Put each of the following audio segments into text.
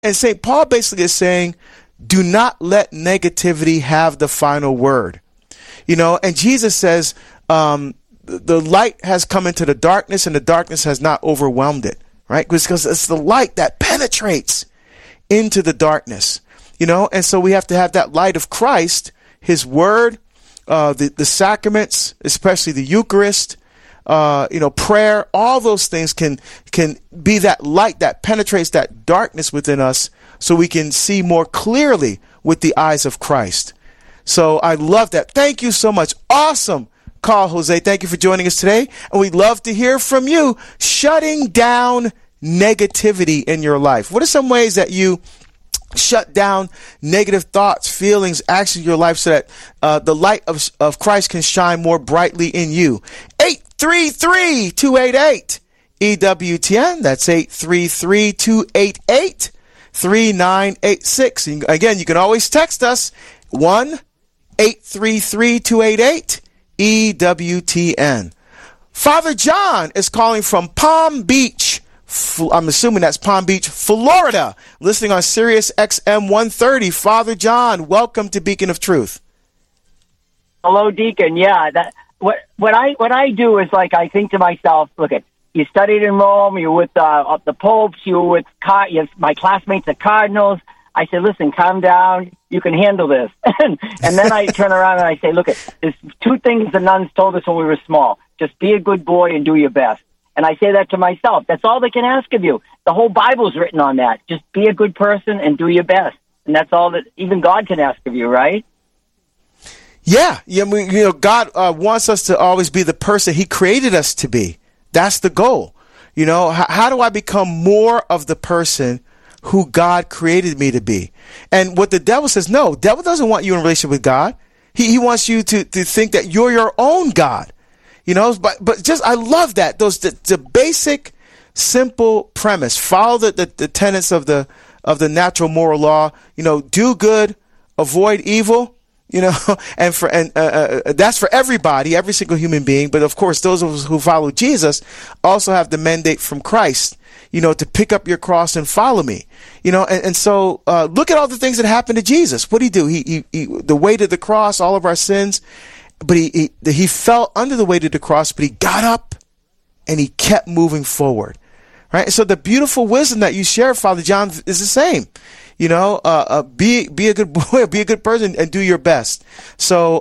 And St. Paul basically is saying, do not let negativity have the final word. And Jesus says, the light has come into the darkness and the darkness has not overwhelmed it, right? Because it's the light that penetrates into the darkness, and so we have to have that light of Christ, his word, the sacraments, especially the Eucharist, prayer, all those things can be that light that penetrates that darkness within us so we can see more clearly with the eyes of Christ. So I love that. Thank you so much. Awesome call, Jose. Thank you for joining us today. And we'd love to hear from you. Shutting down negativity in your life. What are some ways that you shut down negative thoughts, feelings, actions in your life so that the light of Christ can shine more brightly in you? 833-288-EWTN. That's 833-288-3986. Again, you can always text us 1-833-288-EWTN. Father John is calling from Palm Beach. I'm assuming that's Palm Beach, Florida, listening on Sirius XM 130. Father John, welcome to Beacon of Truth. Hello, Deacon. Yeah, what I do is I think to myself, look at you studied in Rome, you're with the popes, you were with my classmates, the cardinals. I said, listen, calm down. You can handle this. and then I turn around and I say, look, there's two things the nuns told us when we were small. Just be a good boy and do your best. And I say that to myself. That's all they can ask of you. The whole Bible's written on that. Just be a good person and do your best. And that's all that even God can ask of you, right? Yeah. God wants us to always be the person he created us to be. That's the goal. How do I become more of the person who God created me to be? And what the devil says, no, the devil doesn't want you in a relationship with God. He wants you to think that you're your own God. But just, I love that. The basic, simple premise. Follow the tenets of the natural moral law. Do good, avoid evil. And that's for everybody, every single human being. But of course, those of us who follow Jesus also have the mandate from Christ, to pick up your cross and follow me. And so look at all the things that happened to Jesus. What did he do? He the weight of the cross, all of our sins. But he fell under the weight of the cross, but he got up and he kept moving forward. Right. So the beautiful wisdom that you share, Father John, is the same. Be a good boy, be a good person, and do your best. So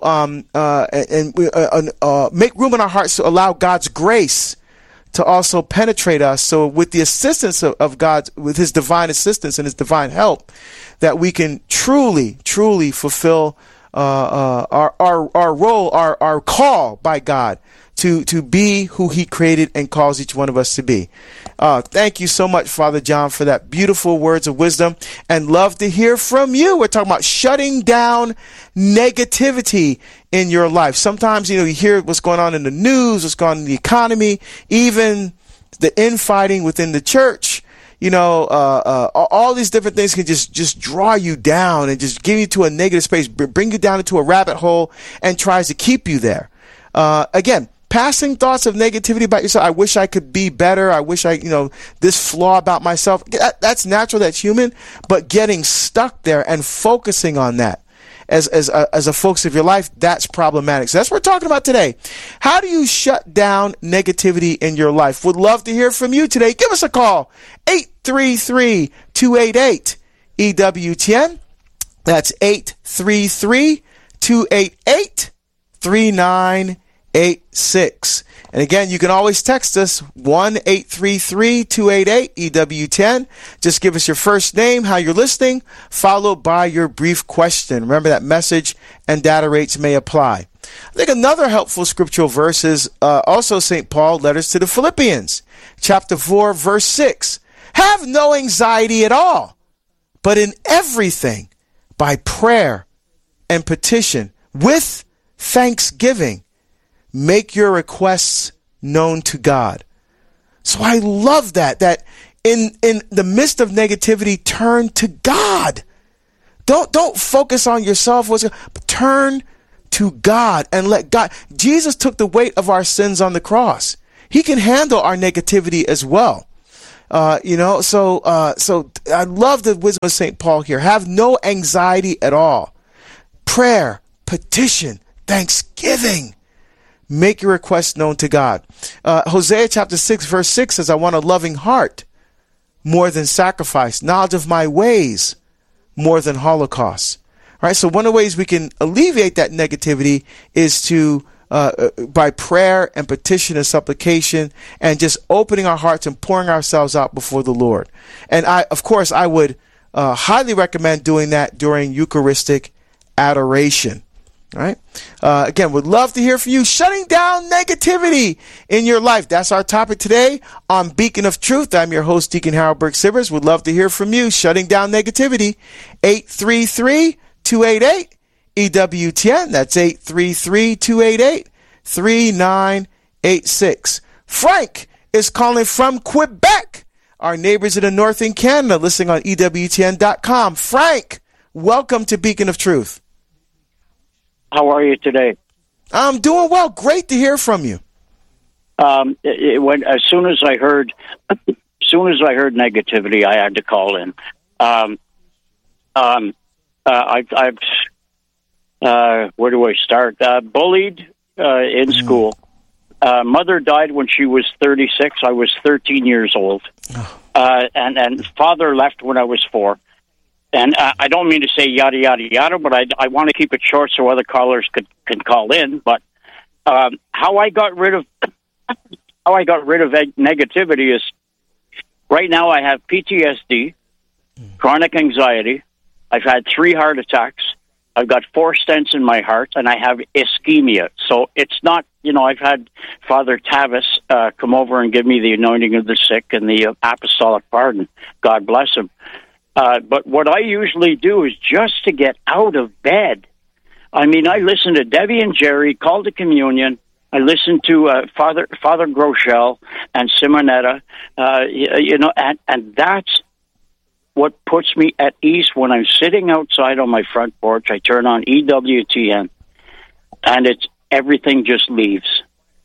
make room in our hearts to allow God's grace to also penetrate us. So with the assistance of God, with his divine assistance and his divine help, that we can truly fulfill our role, our call by God to be who he created and calls each one of us to be. Thank you so much, Father John, for that beautiful words of wisdom, and love to hear from you. We're talking about shutting down negativity in your life. Sometimes, you hear what's going on in the news, what's going on in the economy, even the infighting within the church. All these different things can just draw you down and just give you to a negative space, bring you down into a rabbit hole, and tries to keep you there. Again, passing thoughts of negativity about yourself. I wish I could be better. I wish this flaw about myself. That's natural. That's human. But getting stuck there and focusing on that as a focus of your life, that's problematic. So that's what we're talking about today. How do you shut down negativity in your life? Would love to hear from you today. Give us a call. 833-288-EWTN. That's 833-288-3986. And again, you can always text us 1-833-288-EWTN. Just give us your first name, how you're listening, followed by your brief question. Remember that message and data rates may apply. I think another helpful scriptural verse is also St. Paul, letters to the Philippians, chapter 4, verse 6. Have no anxiety at all, but in everything, by prayer and petition, with thanksgiving, make your requests known to God. So I love that in the midst of negativity, turn to God. Don't focus on yourself, but turn to God and let God. Jesus took the weight of our sins on the cross. He can handle our negativity as well. So I love the wisdom of St. Paul here. Have no anxiety at all. Prayer, petition, thanksgiving. Make your requests known to God. Hosea chapter 6, verse 6 says, I want a loving heart more than sacrifice, knowledge of my ways more than holocaust. All right, so one of the ways we can alleviate that negativity is to by prayer and petition and supplication and just opening our hearts and pouring ourselves out before the Lord. And I would highly recommend doing that during Eucharistic adoration. All right. Again, would love to hear from you. Shutting down negativity in your life. That's our topic today on Beacon of Truth. I'm your host, Deacon Harold Burke-Sivers. Would love to hear from you. Shutting down negativity. 833-288 EWTN. That's 833-288-3986. Frank is calling from Quebec. Our neighbors in the north in Canada, listening on EWTN.com. Frank, welcome to Beacon of Truth. How are you today? I'm doing well. Great to hear from you. As soon as I heard negativity, I had to call in. Where do I start? Bullied in school. Mother died when she was 36. I was 13 years old. And father left when I was 4. And I don't mean to say yada, yada, yada, but I want to keep it short so other callers can call in. But how I got rid of negativity is right now I have PTSD, chronic anxiety. I've had 3 heart attacks. I've got 4 stents in my heart, and I have ischemia. So it's not, I've had Father Tavis come over and give me the anointing of the sick and the apostolic pardon. God bless him. But what I usually do is just to get out of bed. I mean, I listen to Debbie and Jerry, Call to Communion. I listen to Father Groeschel and Simonetta, and that's what puts me at ease when I'm sitting outside on my front porch. I turn on EWTN, and everything just leaves.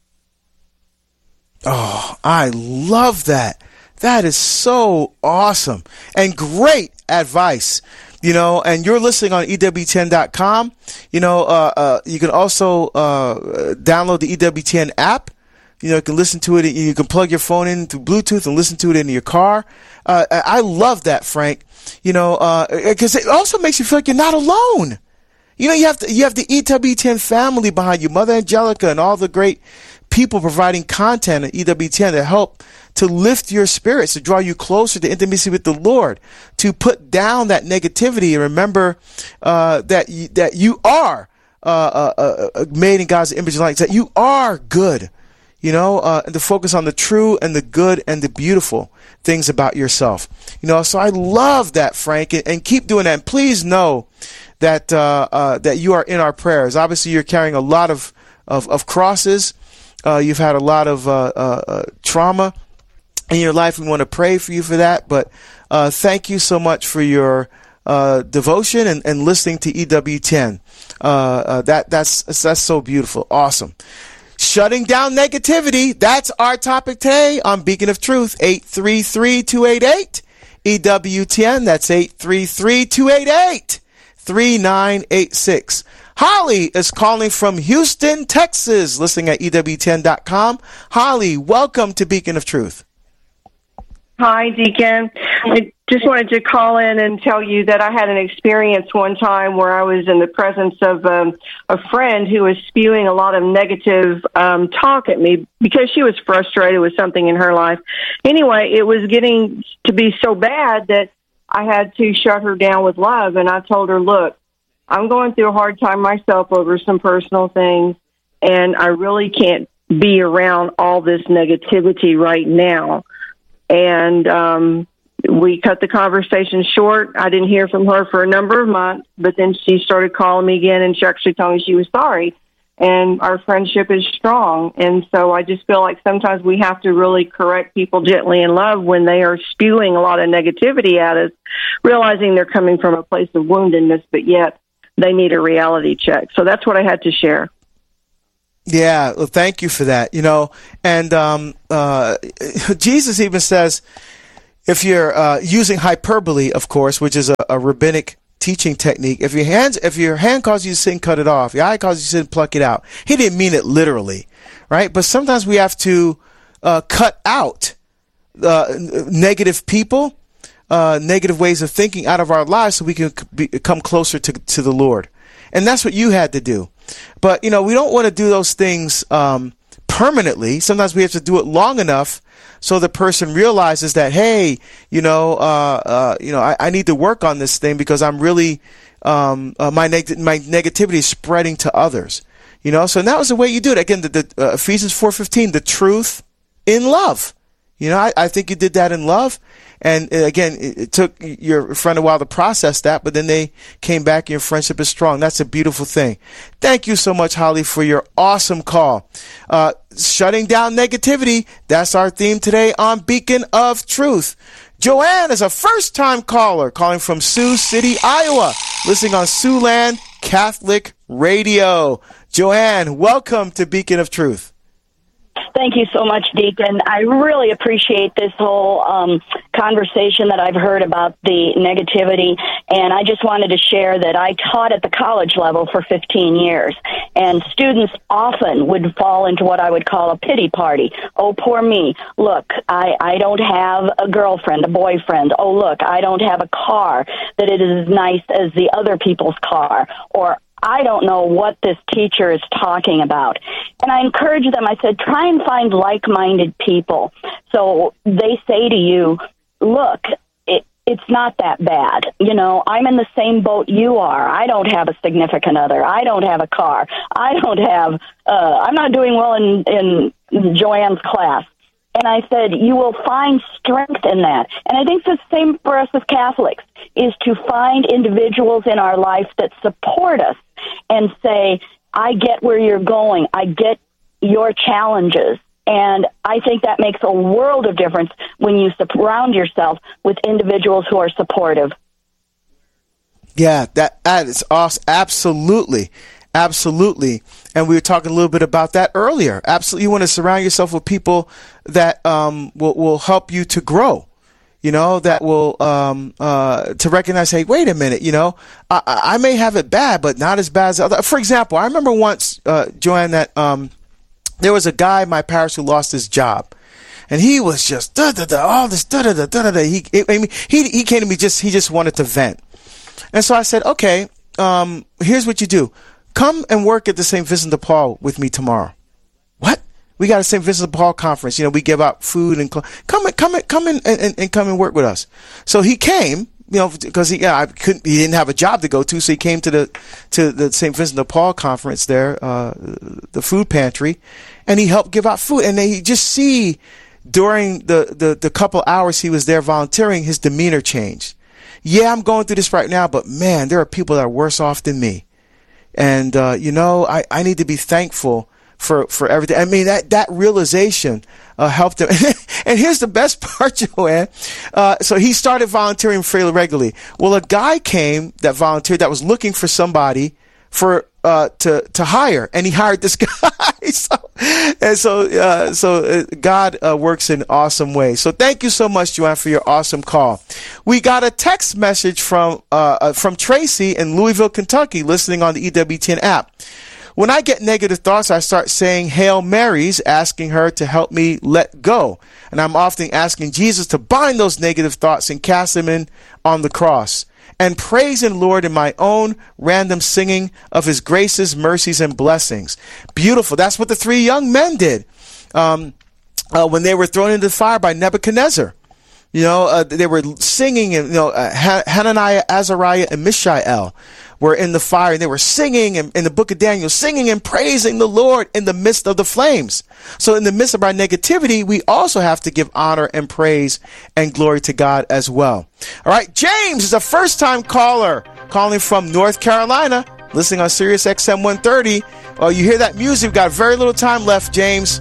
Oh, I love that. That is so awesome and great advice. And you're listening on EWTN.com. You can also download the EWTN app. You can listen to it. You can plug your phone in through Bluetooth and listen to it in your car. I love that, Frank. Because it also makes you feel like you're not alone. You have the EWTN family behind you, Mother Angelica and all the great people providing content at EWTN that help to lift your spirits, to draw you closer to intimacy with the Lord, to put down that negativity and remember that you are made in God's image and likeness, that you are good, and to focus on the true and the good and the beautiful things about yourself. So I love that, Frank, and keep doing that. And please know that that you are in our prayers. Obviously, you're carrying a lot of crosses. You've had a lot of trauma in your life. We want to pray for you for that. But thank you so much for your devotion and listening to EWTN. That's so beautiful. Awesome. Shutting down negativity. That's our topic today on Beacon of Truth. 833-288 EWTN. That's 833-288-3986. Holly is calling from Houston, Texas, listening at EWTN.com. Holly, welcome to Beacon of Truth. Hi, Deacon. I just wanted to call in and tell you that I had an experience one time where I was in the presence of a friend who was spewing a lot of negative talk at me because she was frustrated with something in her life. Anyway, it was getting to be so bad that I had to shut her down with love, and I told her, look, I'm going through a hard time myself over some personal things, and I really can't be around all this negativity right now. And we cut the conversation short. I didn't hear from her for a number of months, but then she started calling me again, and she actually told me she was sorry. And our friendship is strong. And so I just feel like sometimes we have to really correct people gently in love when they are spewing a lot of negativity at us, realizing they're coming from a place of woundedness, but yet they need a reality check. So that's what I had to share. Yeah, well, thank you for that. And Jesus even says if you're using hyperbole, of course, which is a rabbinic teaching technique, if your hand causes you to sin, cut it off. Your eye causes you to sin, pluck it out. He didn't mean it literally, right? But sometimes we have to cut out negative people, negative ways of thinking out of our lives so we can come closer to the Lord. And that's what you had to do. But, we don't want to do those things permanently. Sometimes we have to do it long enough so the person realizes that, hey, I need to work on this thing because I'm really, my negativity is spreading to others. So that was the way you do it. Again, the Ephesians 4:15, the truth in love. I think you did that in love. And again, it took your friend a while to process that, but then they came back and your friendship is strong. That's a beautiful thing. Thank you so much, Holly, for your awesome call. Shutting down negativity. That's our theme today on Beacon of Truth. Joanne is a first-time caller calling from Sioux City, Iowa, listening on Siouxland Catholic Radio. Joanne, welcome to Beacon of Truth. Thank you so much, Deacon. I really appreciate this whole conversation that I've heard about the negativity, and I just wanted to share that I taught at the college level for 15 years, and students often would fall into what I would call a pity party. Oh, poor me. Look, I don't have a girlfriend, a boyfriend. Oh, look, I don't have a car that is as nice as the other people's car, or I don't know what this teacher is talking about. And I encourage them, I said, try and find like-minded people. So they say to you, look, it's not that bad. I'm in the same boat you are. I don't have a significant other. I don't have a car. I'm not doing well in Joanne's class. And I said, you will find strength in that. And I think the same for us as Catholics, is to find individuals in our life that support us and say, I get where you're going. I get your challenges. And I think that makes a world of difference when you surround yourself with individuals who are supportive. Yeah, that is awesome. Absolutely. Absolutely. And we were talking a little bit about that earlier. Absolutely. You want to surround yourself with people that will help you to grow, that will to recognize, hey, wait a minute, I may have it bad, but not as bad as other. For example, I remember once, Joanne, that there was a guy in my parish who lost his job. And he was just all this He came to me he just wanted to vent. And so I said, okay, here's what you do. Come and work at the St. Vincent de Paul with me tomorrow. What? We got a St. Vincent de Paul conference. We give out food and come and work with us. So he came, because he didn't have a job to go to, so he came to the St. Vincent de Paul conference there, the food pantry, and he helped give out food. And then you just see during the couple hours he was there volunteering, his demeanor changed. Yeah, I'm going through this right now, but man, there are people that are worse off than me. And, I need to be thankful for everything. I mean, that realization, helped him. And here's the best part, Joanne. So he started volunteering fairly regularly. Well, a guy came that volunteered that was looking for somebody to hire, and he hired this guy. So God works in awesome ways. So thank you so much, Joanne, for your awesome call. We got a text message from Tracy in Louisville, Kentucky, listening on the EWTN app. When I get negative thoughts, I start saying Hail Marys, asking her to help me let go. And I'm often asking Jesus to bind those negative thoughts and cast them in on the cross. And praising the Lord in my own random singing of his graces, mercies, and blessings. Beautiful. That's what the three young men did when they were thrown into the fire by Nebuchadnezzar. They were singing, and Hananiah, Azariah, and Mishael were in the fire, and they were singing in the book of Daniel, singing and praising the Lord in the midst of the flames. So in the midst of our negativity, we also have to give honor and praise and glory to God as well. All right, James is a first-time caller calling from North Carolina, listening on Sirius XM 130. Oh, you hear that music? We've got very little time left, James.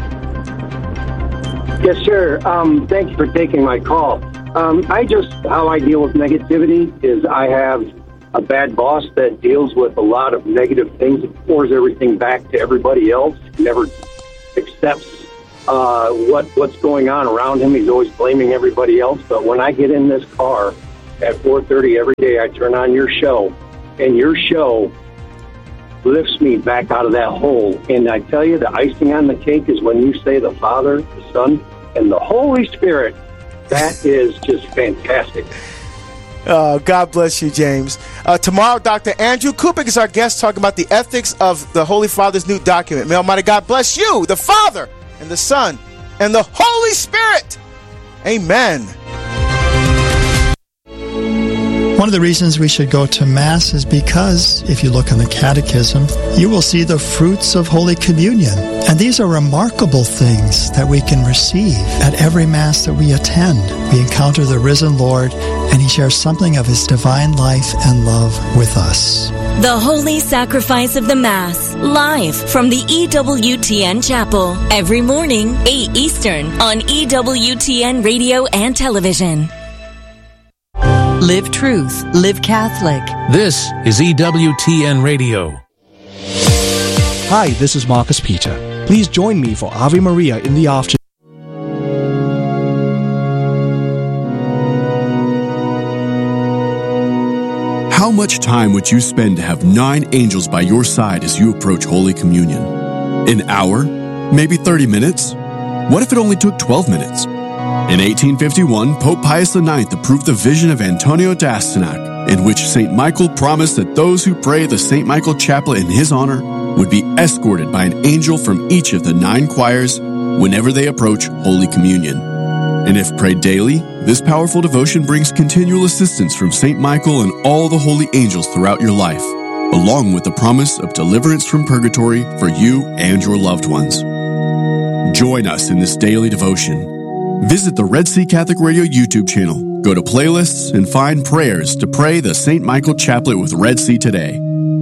Yes, sir. Thank you for taking my call. How I deal with negativity is I have a bad boss that deals with a lot of negative things and pours everything back to everybody else, never accepts what's going on around him. He's always blaming everybody else. But when I get in this car at 4:30 every day, I turn on your show, and your show lifts me back out of that hole. And I tell you, the icing on the cake is when you say the Father, the Son, and the Holy Spirit. That is just fantastic. God bless you, James. Tomorrow, Dr. Andrew Kupik is our guest talking about the ethics of the Holy Father's new document. May Almighty God bless you, the Father, and the Son, and the Holy Spirit. Amen. One of the reasons we should go to Mass is because, if you look in the Catechism, you will see the fruits of Holy Communion. And these are remarkable things that we can receive at every Mass that we attend. We encounter the risen Lord, and He shares something of His divine life and love with us. The Holy Sacrifice of the Mass, live from the EWTN Chapel, every morning, 8 Eastern, on EWTN Radio and Television. Live Truth, Live Catholic. This is EWTN Radio. Hi, this is Marcus Peter. Please join me for Ave Maria in the afternoon. How much time would you spend to have 9 angels by your side as you approach Holy Communion? An hour? Maybe 30 minutes? What if it only took 12 minutes? In 1851, Pope Pius IX approved the vision of Antonio d'Astyanac, in which St. Michael promised that those who pray the St. Michael Chaplet in his honor would be escorted by an angel from each of the 9 choirs whenever they approach Holy Communion. And if prayed daily, this powerful devotion brings continual assistance from St. Michael and all the holy angels throughout your life, along with the promise of deliverance from purgatory for you and your loved ones. Join us in this daily devotion. Visit the Red Sea Catholic Radio YouTube channel, go to playlists, and find prayers to pray the St. Michael Chaplet with Red Sea today.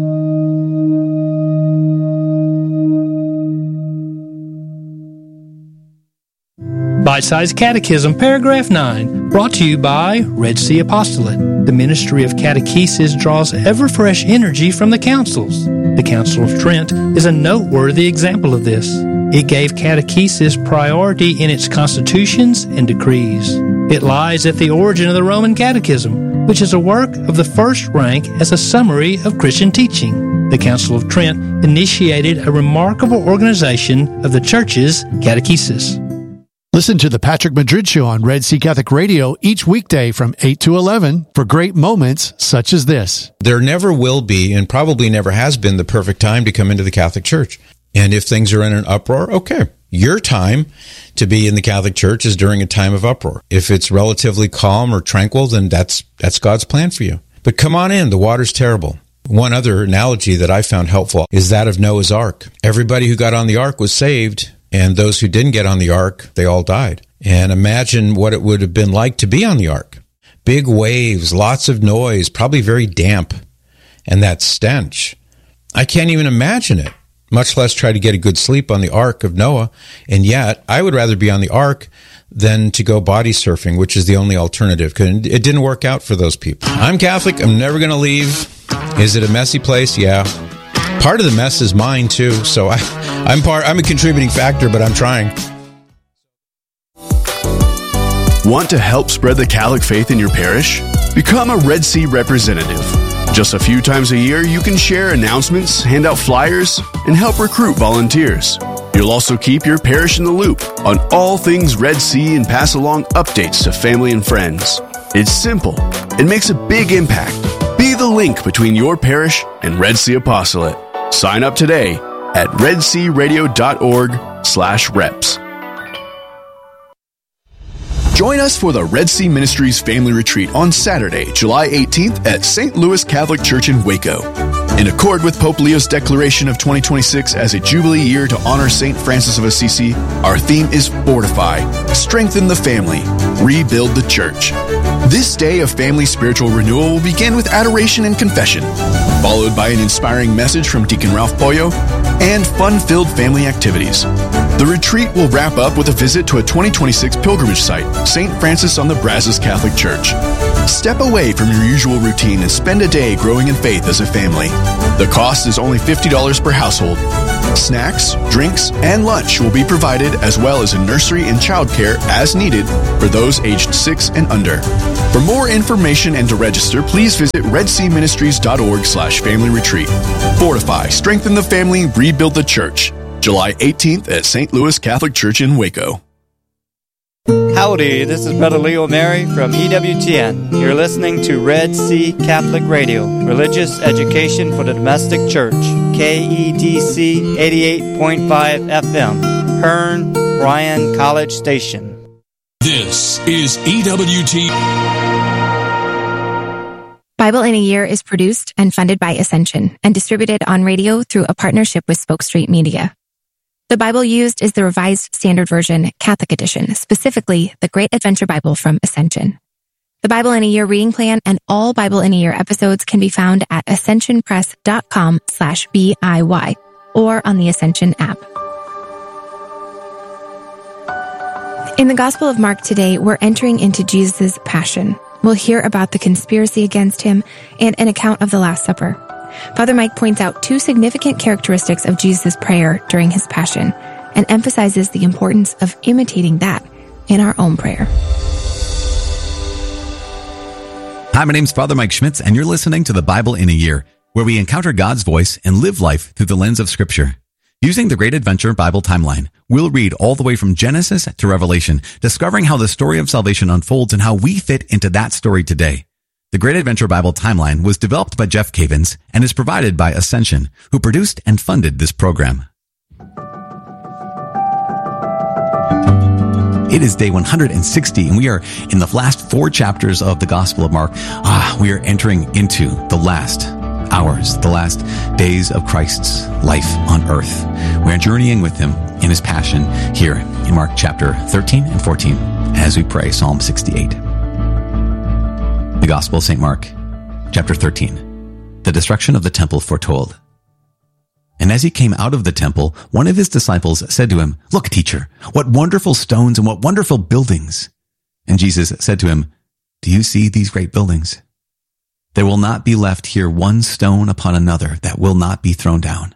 Bite-Sized Catechism, Paragraph 9, brought to you by Red Sea Apostolate. The ministry of catechesis draws ever-fresh energy from the councils. The Council of Trent is a noteworthy example of this. It gave catechesis priority in its constitutions and decrees. It lies at the origin of the Roman Catechism, which is a work of the first rank as a summary of Christian teaching. The Council of Trent initiated a remarkable organization of the Church's catechesis. Listen to the Patrick Madrid Show on Red Sea Catholic Radio each weekday from 8 to 11 for great moments such as this. There never will be, and probably never has been, the perfect time to come into the Catholic Church. And if things are in an uproar, okay. Your time to be in the Catholic Church is during a time of uproar. If it's relatively calm or tranquil, then that's God's plan for you. But come on in. The water's terrible. One other analogy that I found helpful is that of Noah's Ark. Everybody who got on the ark was saved, and those who didn't get on the ark, they all died. And imagine what it would have been like to be on the ark. Big waves, lots of noise, probably very damp, and that stench. I can't even imagine it, much less try to get a good sleep on the ark of Noah. And yet, I would rather be on the ark than to go body surfing, which is the only alternative, because it didn't work out for those people. I'm Catholic. I'm never going to leave. Is it a messy place? Yeah. Part of the mess is mine, too, so I'm a contributing factor, but I'm trying. Want to help spread the Catholic faith in your parish? Become a Red Sea representative. Just a few times a year, you can share announcements, hand out flyers, and help recruit volunteers. You'll also keep your parish in the loop on all things Red Sea and pass along updates to family and friends. It's simple. It makes a big impact. Be the link between your parish and Red Sea Apostolate. Sign up today at redsearadio.org/reps. Join us for the Red Sea Ministries Family Retreat on Saturday, July 18th at St. Louis Catholic Church in Waco. In accord with Pope Leo's declaration of 2026 as a Jubilee year to honor St. Francis of Assisi, our theme is Fortify, Strengthen the Family, Rebuild the Church. This day of family spiritual renewal will begin with adoration and confession, followed by an inspiring message from Deacon Ralph Pollo, and fun-filled family activities. The retreat will wrap up with a visit to a 2026 pilgrimage site, St. Francis on the Brazos Catholic Church. Step away from your usual routine and spend a day growing in faith as a family. The cost is only $50 per household. Snacks, drinks, and lunch will be provided, as well as a nursery and childcare as needed for those aged 6 and under. For more information and to register, please visit redseaministries.org/family retreat. Fortify, strengthen the family, rebuild the church. July 18th at St. Louis Catholic Church in Waco. Howdy, this is Brother Leo Mary from EWTN. You're listening to Red Sea Catholic Radio, religious education for the domestic church. KEDC 88.5 FM, Hearn, Bryan College Station. This is EWT. Bible in a Year is produced and funded by Ascension and distributed on radio through a partnership with Spoke Street Media. The Bible used is the Revised Standard Version Catholic Edition, specifically the Great Adventure Bible from Ascension. The Bible in a Year reading plan and all Bible in a Year episodes can be found at ascensionpress.com/BIY or on the Ascension app. In the Gospel of Mark today, we're entering into Jesus' Passion. We'll hear about the conspiracy against him and an account of the Last Supper. Father Mike points out 2 significant characteristics of Jesus' prayer during his Passion and emphasizes the importance of imitating that in our own prayer. Hi, my name's Father Mike Schmitz, and you're listening to the Bible in a Year, where we encounter God's voice and live life through the lens of Scripture. Using the Great Adventure Bible timeline, we'll read all the way from Genesis to Revelation, discovering how the story of salvation unfolds and how we fit into that story today. The Great Adventure Bible timeline was developed by Jeff Cavins and is provided by Ascension, who produced and funded this program. It is day 160, and we are in the last 4 chapters of the Gospel of Mark. We are entering into the last hours, the last days of Christ's life on earth. We are journeying with him in his passion here in Mark chapter 13 and 14 as we pray Psalm 68. The Gospel of St. Mark, chapter 13, the destruction of the temple foretold. And as he came out of the temple, one of his disciples said to him, "Look, teacher, what wonderful stones and what wonderful buildings." And Jesus said to him, "Do you see these great buildings? There will not be left here one stone upon another that will not be thrown down."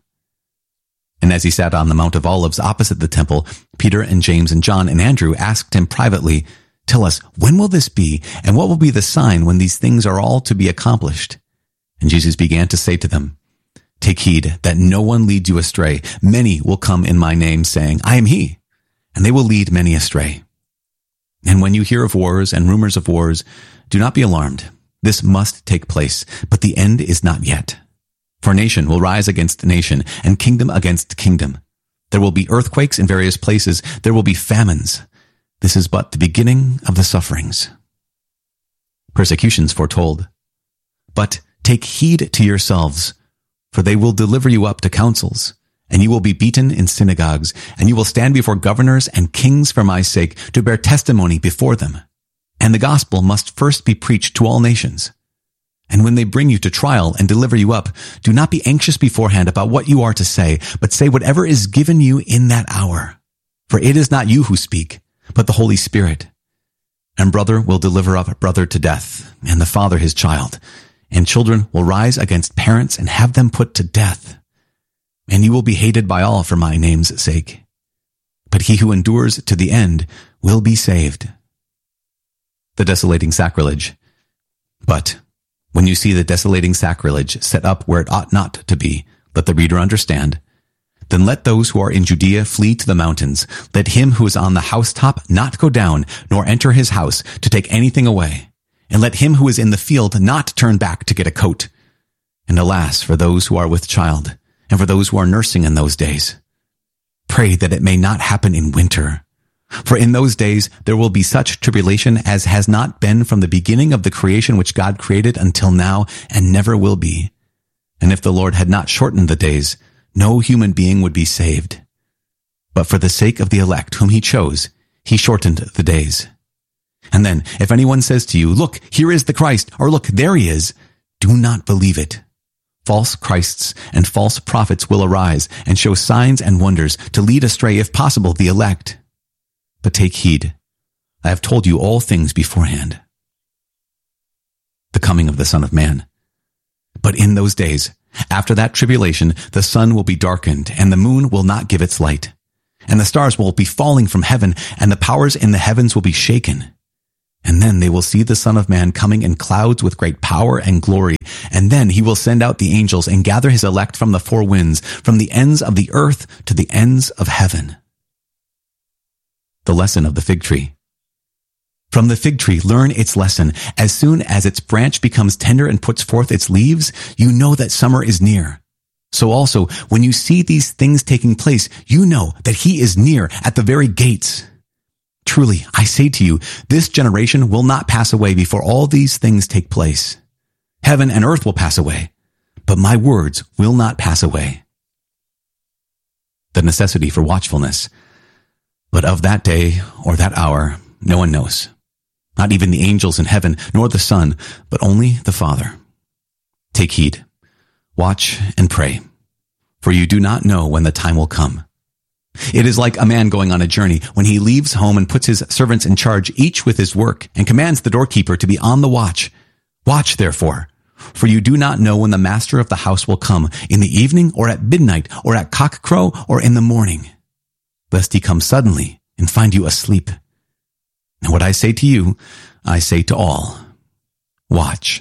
And as he sat on the Mount of Olives opposite the temple, Peter and James and John and Andrew asked him privately, "Tell us, when will this be, and what will be the sign when these things are all to be accomplished?" And Jesus began to say to them, "Take heed that no one leads you astray. Many will come in my name, saying, 'I am he,' and they will lead many astray. And when you hear of wars and rumors of wars, do not be alarmed. This must take place, but the end is not yet. For nation will rise against nation, and kingdom against kingdom. There will be earthquakes in various places. There will be famines. This is but the beginning of the sufferings." Persecutions foretold. "But take heed to yourselves, for they will deliver you up to councils, and you will be beaten in synagogues, and you will stand before governors and kings for my sake to bear testimony before them. And the gospel must first be preached to all nations. And when they bring you to trial and deliver you up, do not be anxious beforehand about what you are to say, but say whatever is given you in that hour. For it is not you who speak, but the Holy Spirit. And brother will deliver up brother to death, and the father his child. And children will rise against parents and have them put to death. And you will be hated by all for my name's sake. But he who endures to the end will be saved." The desolating sacrilege. But when you see the desolating sacrilege set up where it ought not to be, let the reader understand. Then let those who are in Judea flee to the mountains. Let him who is on the housetop not go down, nor enter his house to take anything away. And let him who is in the field not turn back to get a coat. And alas, for those who are with child, and for those who are nursing in those days. Pray that it may not happen in winter. For in those days there will be such tribulation as has not been from the beginning of the creation which God created until now, and never will be. And if the Lord had not shortened the days, no human being would be saved. But for the sake of the elect whom he chose, he shortened the days. And then, if anyone says to you, "Look, here is the Christ," or "Look, there he is," do not believe it. False Christs and false prophets will arise and show signs and wonders to lead astray, if possible, the elect. But take heed. I have told you all things beforehand. The coming of the Son of Man. But in those days After that tribulation, the sun will be darkened, and the moon will not give its light. And the stars will be falling from heaven, and the powers in the heavens will be shaken. And then they will see the Son of Man coming in clouds with great power and glory. And then he will send out the angels and gather his elect from the four winds, from the ends of the earth to the ends of heaven. The lesson of the fig tree. From the fig tree, learn its lesson. As soon as its branch becomes tender and puts forth its leaves, you know that summer is near. So also, when you see these things taking place, you know that he is near at the very gates. Truly, I say to you, this generation will not pass away before all these things take place. Heaven and earth will pass away, but my words will not pass away. The necessity for watchfulness. But of that day or that hour, no one knows. Not even the angels in heaven, nor the Son, but only the Father. Take heed. Watch and pray, for you do not know when the time will come. It is like a man going on a journey when he leaves home and puts his servants in charge, each with his work, and commands the doorkeeper to be on the watch. Watch, therefore, for you do not know when the master of the house will come, in the evening, or at midnight, or at cockcrow, or in the morning, lest he come suddenly and find you asleep. And what I say to you, I say to all. Watch.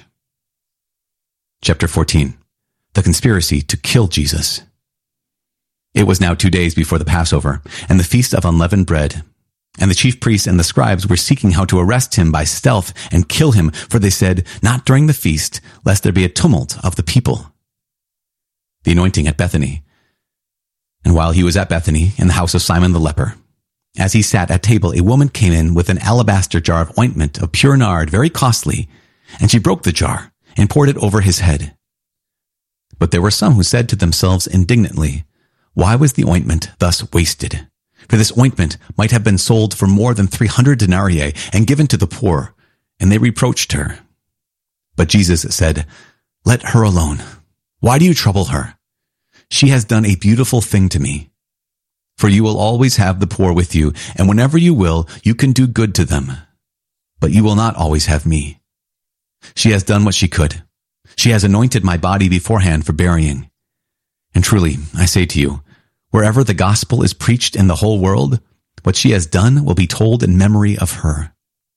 Chapter 14. The conspiracy to kill Jesus. It was now 2 days before the Passover, and the feast of unleavened bread. And the chief priests and the scribes were seeking how to arrest him by stealth and kill him, for they said, not during the feast, lest there be a tumult of the people. The anointing at Bethany. And while he was at Bethany, in the house of Simon the leper, as he sat at table, a woman came in with an alabaster jar of ointment of pure nard, very costly, and she broke the jar and poured it over his head. But there were some who said to themselves indignantly, why was the ointment thus wasted? For this ointment might have been sold for more than 300 denarii and given to the poor. And they reproached her. But Jesus said, let her alone. Why do you trouble her? She has done a beautiful thing to me. For you will always have the poor with you, and whenever you will, you can do good to them. But you will not always have me. She has done what she could. She has anointed my body beforehand for burying. And truly, I say to you, wherever the gospel is preached in the whole world, what she has done will be told in memory of her.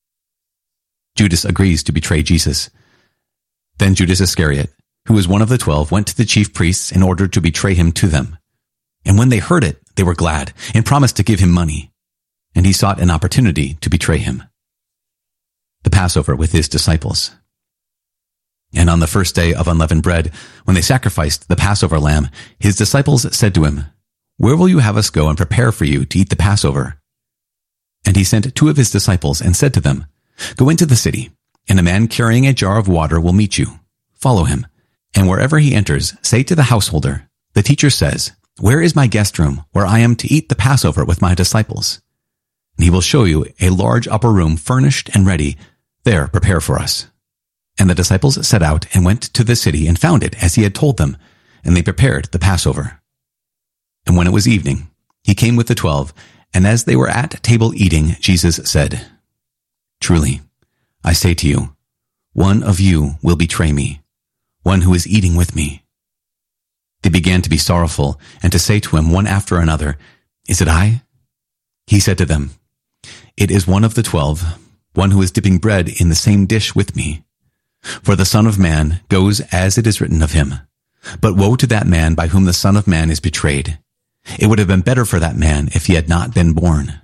Judas agrees to betray Jesus. Then Judas Iscariot, who was one of the 12, went to the chief priests in order to betray him to them. And when they heard it, they were glad and promised to give him money. And he sought an opportunity to betray him. The Passover with his disciples. And on the first day of unleavened bread, when they sacrificed the Passover lamb, his disciples said to him, where will you have us go and prepare for you to eat the Passover? And he sent 2 of his disciples and said to them, go into the city, and a man carrying a jar of water will meet you. Follow him. And wherever he enters, say to the householder, the teacher says, where is my guest room where I am to eat the Passover with my disciples? And he will show you a large upper room furnished and ready. There, prepare for us. And the disciples set out and went to the city and found it as he had told them, and they prepared the Passover. And when it was evening, he came with the 12, and as they were at table eating, Jesus said, truly, I say to you, one of you will betray me, one who is eating with me. They began to be sorrowful and to say to him one after another, is it I? He said to them, it is one of the 12, one who is dipping bread in the same dish with me. For the Son of Man goes as it is written of him. But woe to that man by whom the Son of Man is betrayed. It would have been better for that man if he had not been born.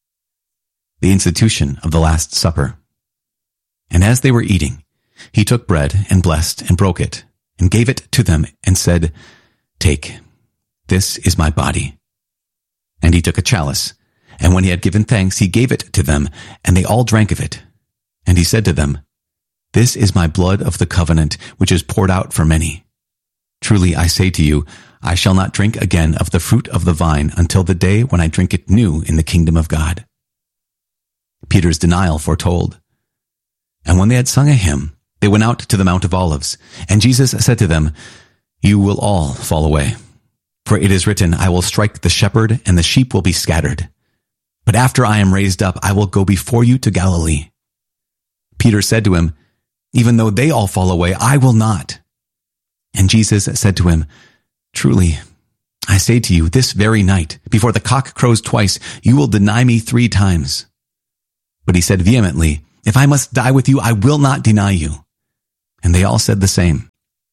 The institution of the Last Supper. And as they were eating, he took bread and blessed and broke it and gave it to them and said, take, this is my body. And he took a chalice, and when he had given thanks, he gave it to them, and they all drank of it. And he said to them, this is my blood of the covenant, which is poured out for many. Truly I say to you, I shall not drink again of the fruit of the vine until the day when I drink it new in the kingdom of God. Peter's denial foretold. And when they had sung a hymn, they went out to the Mount of Olives, and Jesus said to them, you will all fall away. For it is written, I will strike the shepherd, and the sheep will be scattered. But after I am raised up, I will go before you to Galilee. Peter said to him, even though they all fall away, I will not. And Jesus said to him, "Truly, I say to you, this very night, before the cock crows twice, you will deny me 3 times. But he said vehemently, "If I must die with you, I will not deny you." And they all said the same.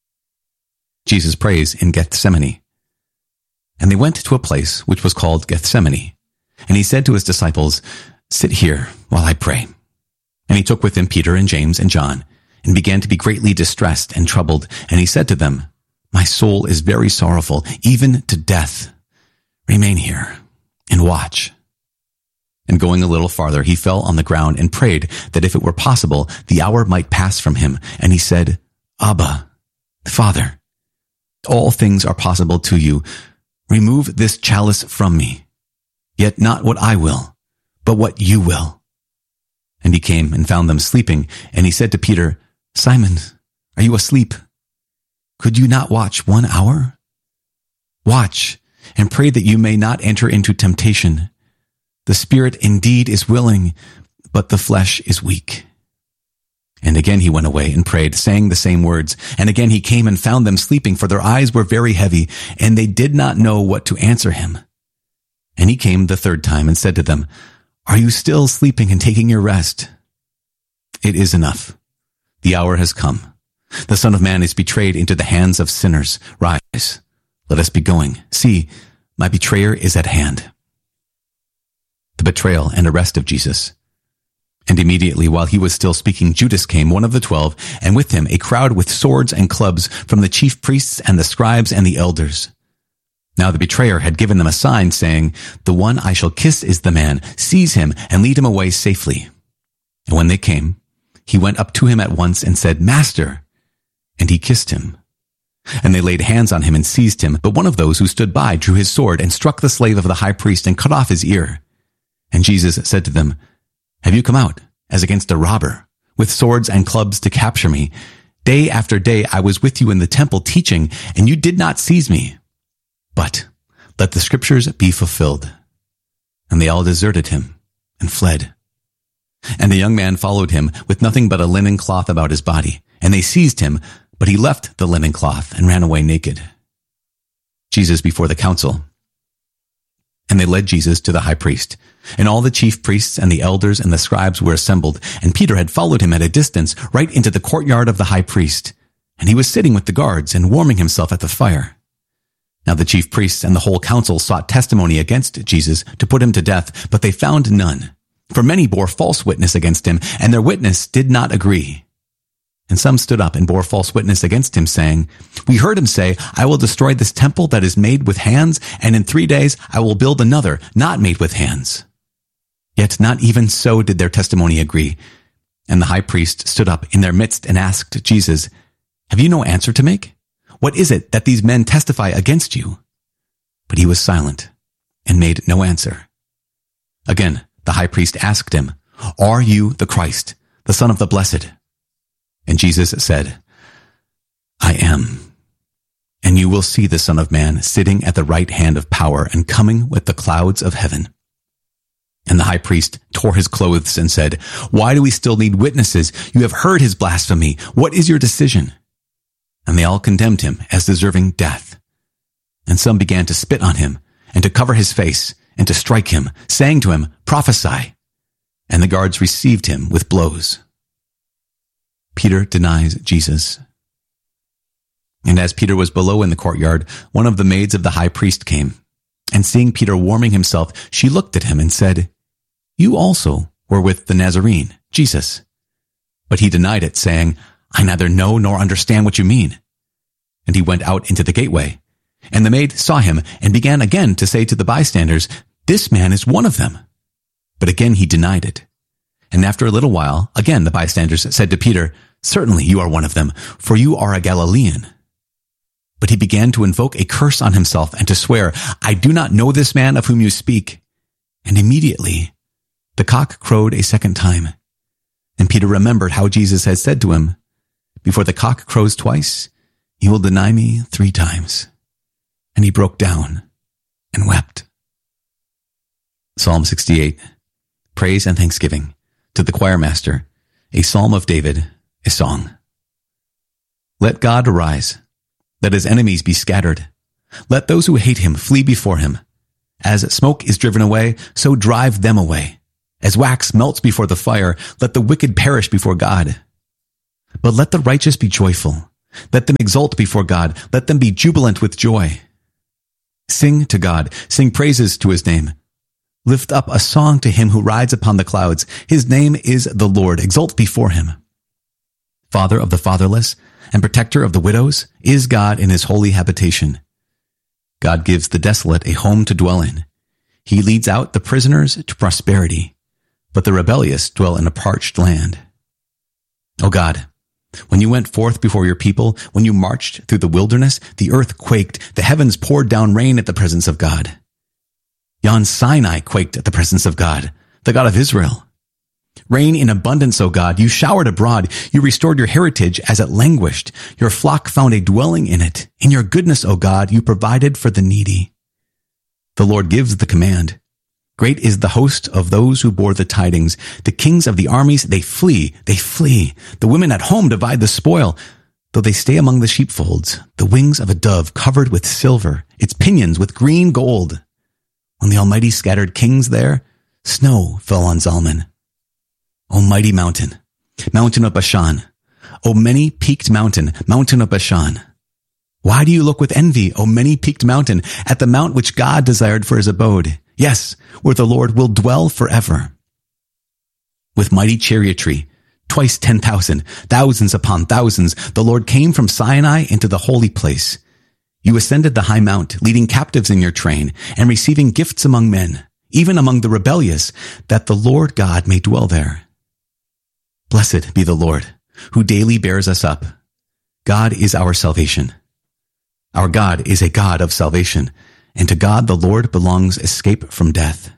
Jesus prays in Gethsemane. And they went to a place which was called Gethsemane. And he said to his disciples, "Sit here while I pray." And he took with him Peter and James and John, and began to be greatly distressed and troubled. And he said to them, "My soul is very sorrowful, even to death. Remain here and watch." And going a little farther, he fell on the ground and prayed that if it were possible, the hour might pass from him. And he said, "Abba, Father, all things are possible to you. Remove this chalice from me. Yet not what I will, but what you will." And he came and found them sleeping. And he said to Peter, "Simon, are you asleep? Could you not watch 1 hour? Watch and pray that you may not enter into temptation. The spirit indeed is willing, but the flesh is weak." And again he went away and prayed, saying the same words. And again he came and found them sleeping, for their eyes were very heavy, and they did not know what to answer him. And he came the 3rd time and said to them, "Are you still sleeping and taking your rest? It is enough. The hour has come. The Son of Man is betrayed into the hands of sinners. Rise, let us be going. See, my betrayer is at hand." The betrayal and arrest of Jesus. And immediately while he was still speaking, Judas came, one of the 12, and with him a crowd with swords and clubs from the chief priests and the scribes and the elders. Now the betrayer had given them a sign, saying, "The one I shall kiss is the man. Seize him and lead him away safely." And when they came, he went up to him at once and said, "Master," and he kissed him. And they laid hands on him and seized him. But one of those who stood by drew his sword and struck the slave of the high priest and cut off his ear. And Jesus said to them, "Have you come out, as against a robber, with swords and clubs to capture me? Day after day I was with you in the temple teaching, and you did not seize me. But let the scriptures be fulfilled." And they all deserted him and fled. And a young man followed him with nothing but a linen cloth about his body. And they seized him, but he left the linen cloth and ran away naked. Jesus before the council. And they led Jesus to the high priest. And all the chief priests and the elders and the scribes were assembled. And Peter had followed him at a distance right into the courtyard of the high priest. And he was sitting with the guards and warming himself at the fire. Now the chief priests and the whole council sought testimony against Jesus to put him to death, but they found none. For many bore false witness against him, and their witness did not agree. And some stood up and bore false witness against him, saying, "We heard him say, 'I will destroy this temple that is made with hands, and in 3 days I will build another, not made with hands.' Yet not even so did their testimony agree. And the high priest stood up in their midst and asked Jesus, 'Have you no answer to make? What is it that these men testify against you?' But he was silent and made no answer. Again, the high priest asked him, 'Are you the Christ, the Son of the Blessed?' And Jesus said, 'I am. And you will see the Son of Man sitting at the right hand of power and coming with the clouds of heaven.' And the high priest tore his clothes and said, 'Why do we still need witnesses? You have heard his blasphemy. What is your decision?' And they all condemned him as deserving death. And some began to spit on him and to cover his face and to strike him, saying to him, 'Prophesy.' And the guards received him with blows. Peter denies Jesus. And as Peter was below in the courtyard, one of the maids of the high priest came. And seeing Peter warming himself, she looked at him and said, 'You also were with the Nazarene, Jesus.' But he denied it, saying, 'I neither know nor understand what you mean.' And he went out into the gateway. And the maid saw him and began again to say to the bystanders, 'This man is one of them.' But again he denied it. And after a little while, again the bystanders said to Peter, 'Certainly you are one of them, for you are a Galilean.' But he began to invoke a curse on himself and to swear, 'I do not know this man of whom you speak.' And immediately the cock crowed a 2nd time. And Peter remembered how Jesus had said to him, 'Before the cock crows twice, you will deny me 3 times.' And he broke down and wept." Psalm 68. Praise and thanksgiving. To the choir master, a psalm of David, a song. Let God arise. Let his enemies be scattered. Let those who hate him flee before him. As smoke is driven away, so drive them away. As wax melts before the fire, let the wicked perish before God. But let the righteous be joyful. Let them exult before God. Let them be jubilant with joy. Sing to God. Sing praises to his name. Lift up a song to him who rides upon the clouds. His name is the Lord. Exult before him. Father of the fatherless and protector of the widows is God in his holy habitation. God gives the desolate a home to dwell in. He leads out the prisoners to prosperity, but the rebellious dwell in a parched land. O God, when you went forth before your people, when you marched through the wilderness, the earth quaked, the heavens poured down rain at the presence of God. Yon Sinai quaked at the presence of God, the God of Israel. Rain in abundance, O God, you showered abroad, you restored your heritage as it languished. Your flock found a dwelling in it. In your goodness, O God, you provided for the needy. The Lord gives the command. Great is the host of those who bore the tidings. The kings of the armies, they flee, they flee. The women at home divide the spoil. Though they stay among the sheepfolds, the wings of a dove covered with silver, its pinions with green gold. When the Almighty scattered kings there, snow fell on Zalman. O mighty mountain, mountain of Bashan, O many-peaked mountain, mountain of Bashan. Why do you look with envy, O many-peaked mountain, at the mount which God desired for his abode? Yes, where the Lord will dwell forever. With mighty chariotry, twice 10,000, thousands upon thousands, the Lord came from Sinai into the holy place. You ascended the high mount, leading captives in your train, and receiving gifts among men, even among the rebellious, that the Lord God may dwell there. Blessed be the Lord, who daily bears us up. God is our salvation. Our God is a God of salvation, and to God the Lord belongs escape from death.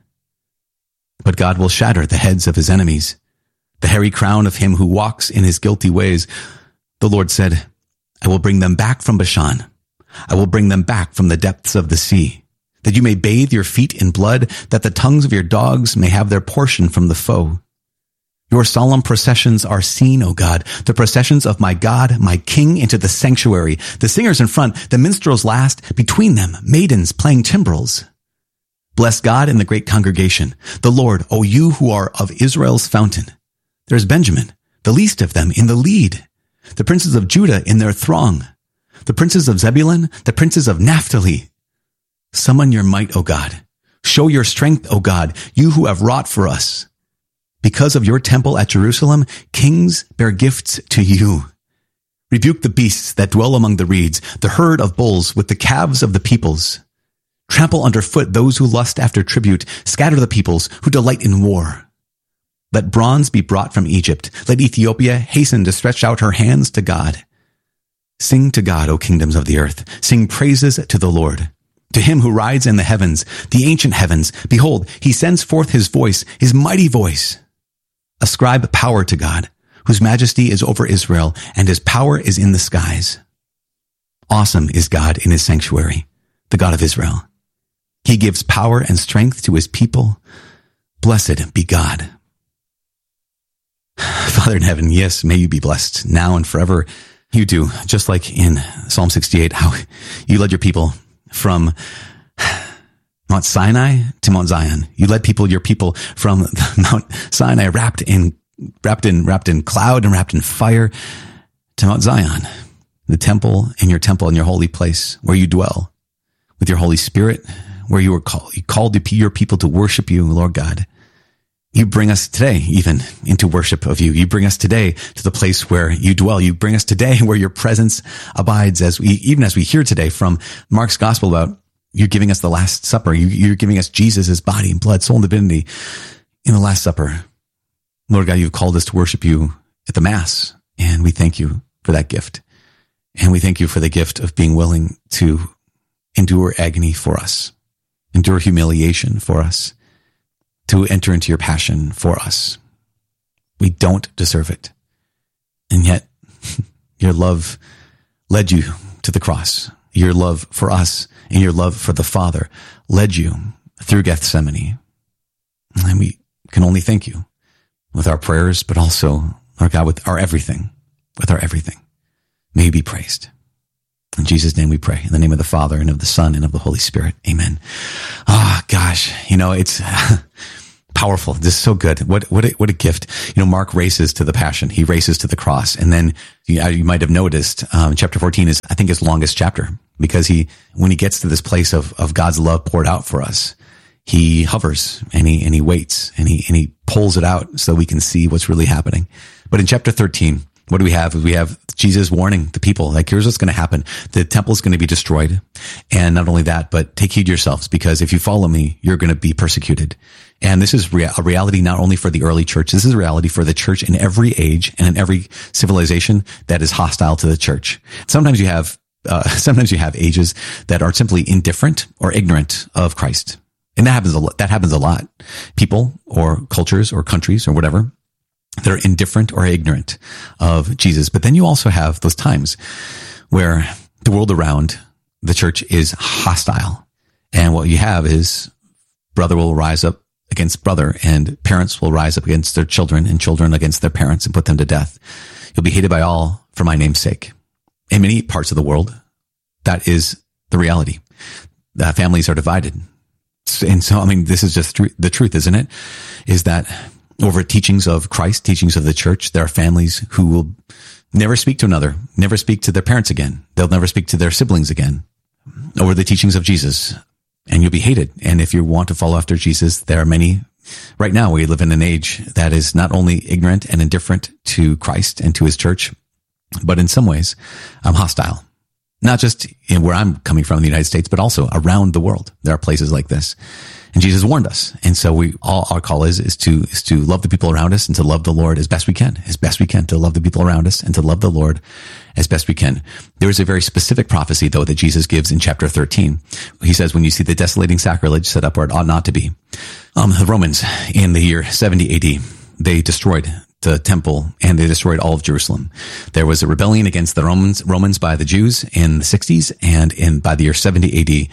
But God will shatter the heads of his enemies, the hairy crown of him who walks in his guilty ways. The Lord said, I will bring them back from Bashan. I will bring them back from the depths of the sea, that you may bathe your feet in blood, that the tongues of your dogs may have their portion from the foe. Your solemn processions are seen, O God, the processions of my God, my King, into the sanctuary. The singers in front, the minstrels last, between them, maidens playing timbrels. Bless God in the great congregation, the Lord, O you who are of Israel's fountain. There is Benjamin, the least of them, in the lead, the princes of Judah in their throng, the princes of Zebulun, the princes of Naphtali. Summon your might, O God. Show your strength, O God, you who have wrought for us. Because of your temple at Jerusalem, kings bear gifts to you. Rebuke the beasts that dwell among the reeds, the herd of bulls with the calves of the peoples. Trample underfoot those who lust after tribute, scatter the peoples who delight in war. Let bronze be brought from Egypt. Let Ethiopia hasten to stretch out her hands to God. Sing to God, O kingdoms of the earth. Sing praises to the Lord. To him who rides in the heavens, the ancient heavens. Behold, he sends forth his voice, his mighty voice. Ascribe power to God, whose majesty is over Israel, and his power is in the skies. Awesome is God in his sanctuary, the God of Israel. He gives power and strength to his people. Blessed be God. Father in heaven, yes, may you be blessed now and forever. You do, just like in Psalm 68, how you led your people from Mount Sinai to Mount Zion. You led your people from Mount Sinai wrapped in cloud and wrapped in fire to Mount Zion, the temple and your holy place where you dwell with your Holy Spirit, where you called your people to worship you, Lord God. You bring us today even into worship of you. You bring us today to the place where you dwell. You bring us today where your presence abides, even as we hear today from Mark's gospel about you're giving us the Last Supper. You're giving us Jesus' body and blood, soul, and divinity in the Last Supper. Lord God, you've called us to worship you at the Mass, and we thank you for that gift. And we thank you for the gift of being willing to endure agony for us, endure humiliation for us, to enter into your passion for us. We don't deserve it. And yet, your love led you to the cross. Your love for us and your love for the Father led you through Gethsemane. And we can only thank you with our prayers, but also, Lord God, with our everything. May you be praised. In Jesus' name we pray. In the name of the Father, and of the Son, and of the Holy Spirit. Amen. Gosh, it's powerful. This is so good. What a gift. Mark races to the passion. He races to the cross. And then you might have noticed, chapter 14 is, I think, his longest chapter, because when he gets to this place of God's love poured out for us, he hovers and he waits and he pulls it out so we can see what's really happening. But in chapter 13, what do we have? We have Jesus warning the people, like, here's what's going to happen. The temple is going to be destroyed. And not only that, but take heed yourselves, because if you follow me, you're going to be persecuted. And this is a reality not only for the early church, this is a reality for the church in every age and in every civilization that is hostile to the church. Sometimes you have ages that are simply indifferent or ignorant of Christ. And that happens a lot. People or cultures or countries or whatever that are indifferent or ignorant of Jesus. But then you also have those times where the world around the church is hostile. And what you have is brother will rise up against brother, and parents will rise up against their children, and children against their parents, and put them to death. You'll be hated by all for my name's sake. In many parts of the world, that is the reality. Families are divided. And so, this is just the truth, isn't it? Is that over teachings of Christ, teachings of the church, there are families who will never speak to another, never speak to their parents again. They'll never speak to their siblings again over the teachings of Jesus. And you'll be hated. And if you want to follow after Jesus, there are many. Right now, we live in an age that is not only ignorant and indifferent to Christ and to his church, but in some ways, hostile. Not just in where I'm coming from in the United States, but also around the world. There are places like this. And Jesus warned us. And so our call is to love the people around us and to love the Lord as best we can, to love the people around us and to love the Lord as best we can. There is a very specific prophecy, though, that Jesus gives in chapter 13. He says, when you see the desolating sacrilege set up where it ought not to be. The Romans in the year 70 AD, they destroyed the temple and they destroyed all of Jerusalem. There was a rebellion against the Romans by the Jews in the 60s, and by the year 70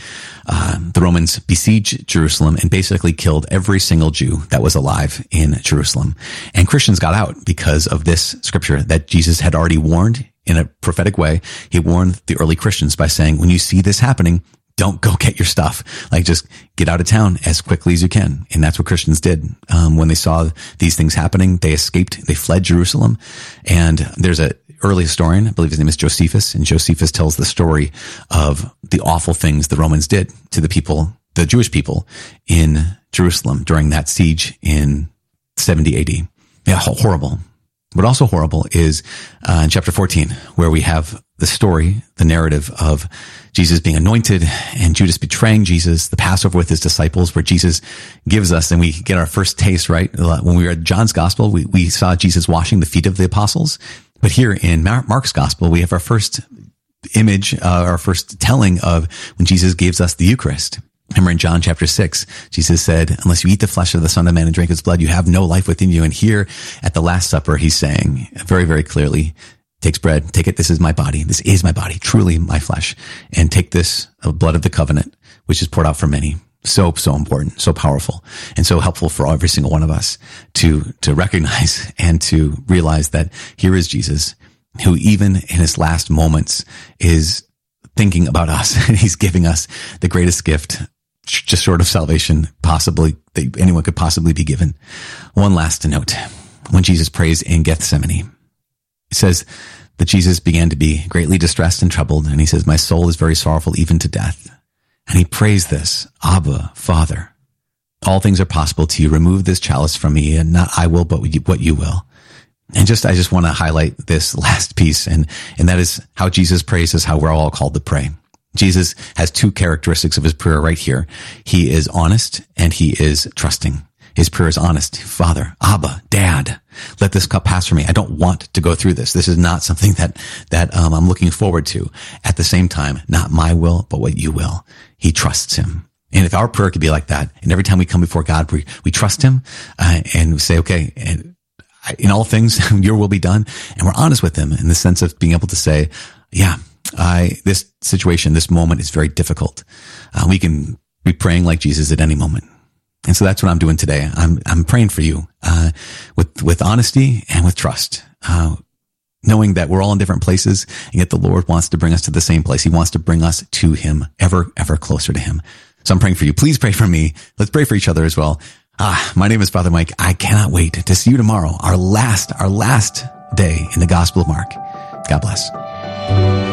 AD, the Romans besieged Jerusalem and basically killed every single Jew that was alive in Jerusalem. And Christians got out because of this scripture that Jesus had already warned in a prophetic way. He warned the early Christians by saying, when you see this happening, don't go get your stuff. Just get out of town as quickly as you can. And that's what Christians did. When they saw these things happening, they escaped, they fled Jerusalem. And there's an early historian, I believe his name is Josephus, and Josephus tells the story of the awful things the Romans did to the people, the Jewish people in Jerusalem during that siege in 70 AD. Yeah, horrible. But also horrible is in chapter 14, where we have the story, the narrative of Jesus being anointed and Judas betraying Jesus, the Passover with his disciples, where Jesus gives us, and we get our first taste, right? When we read John's gospel, we saw Jesus washing the feet of the apostles. But here in Mark's gospel, we have our first image, our first telling of when Jesus gives us the Eucharist. Remember in John chapter 6, Jesus said, unless you eat the flesh of the Son of Man and drink his blood, you have no life within you. And here at the Last Supper, he's saying very, very clearly, takes bread, take it, this is my body. This is my body, truly my flesh. And take this blood of the covenant, which is poured out for many. So important, so powerful, and so helpful for every single one of us to recognize and to realize that here is Jesus, who even in his last moments is thinking about us, and he's giving us the greatest gift, just short of salvation, possibly that anyone could possibly be given. One last note. When Jesus prays in Gethsemane, it says that Jesus began to be greatly distressed and troubled, and he says, my soul is very sorrowful, even to death. And he prays this, Abba, Father, all things are possible to you. Remove this chalice from me, and not I will, but what you will. And I just want to highlight this last piece, and that is how Jesus prays is how we're all called to pray. Jesus has two characteristics of his prayer right here. He is honest and he is trusting. His prayer is honest. Father, Abba, Dad, let this cup pass from me. I don't want to go through this. This is not something that I'm looking forward to. At the same time, not my will, but what you will. He trusts him. And if our prayer could be like that, and every time we come before God, we trust him, and we say, okay, and in all things, your will be done. And we're honest with him in the sense of being able to say, yeah, this situation, this moment is very difficult. We can be praying like Jesus at any moment. And so that's what I'm doing today. I'm praying for you, with honesty and with trust. knowing that we're all in different places, and yet the Lord wants to bring us to the same place. He wants to bring us to Him, ever, ever closer to Him. So I'm praying for you. Please pray for me. Let's pray for each other as well. My name is Father Mike. I cannot wait to see you tomorrow, our last day in the Gospel of Mark. God bless.